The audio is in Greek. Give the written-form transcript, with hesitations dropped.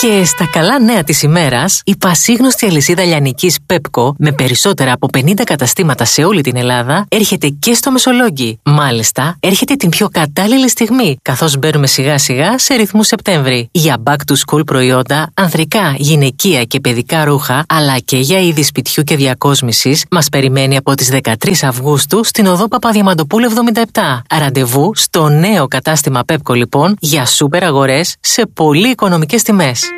Και στα καλά νέα της ημέρας, η πασίγνωστη αλυσίδα λιανικής Πέπκο με περισσότερα από 50 καταστήματα σε όλη την Ελλάδα έρχεται και στο Μεσολόγγι. Μάλιστα, έρχεται την πιο κατάλληλη στιγμή, καθώς μπαίνουμε σιγά σιγά σε ρυθμού Σεπτέμβρη. Για back to school προϊόντα, ανδρικά, γυναικεία και παιδικά ρούχα, αλλά και για είδη σπιτιού και διακόσμησης, μας περιμένει από τις 13 Αυγούστου στην οδό Παπαδιαμαντοπούλου 77. Ραντεβού στο νέο κατάστημα Πέπκο λοιπόν για σούπερ αγορές σε πολύ οικονομικές τιμές.